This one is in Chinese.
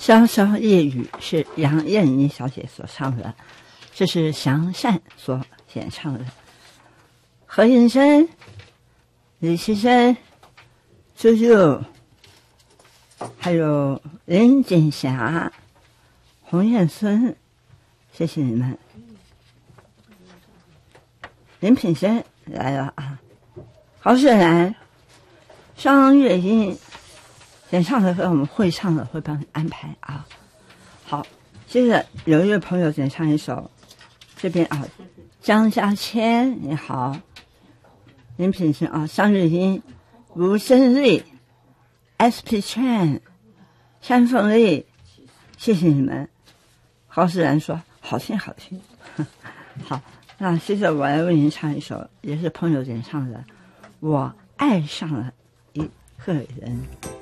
潇潇夜雨是杨燕妮小姐所唱的，这是祥善所演唱的。何应生、李奇生、朱朱，还有林锦霞、洪燕孙，谢谢你们。林品生来了啊，郝雪兰、双月英演唱的歌我们会唱的会帮你安排啊。好，接着有一位朋友点唱一首，这边啊，张家谦你好，林品生啊，张月英、吴森瑞、SP Chan、山凤丽，谢谢你们。郝世兰说好听好听。好，那接着我来为您唱一首，也是朋友点唱的，我爱上了一个人。